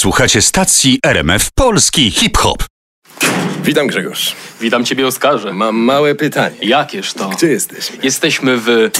Słuchacie stacji RMF Polski Hip-Hop. Witam, Grzegorz. Witam ciebie, Oskarze. Mam małe pytanie. Jakież to? Gdzie jesteśmy? Jesteśmy w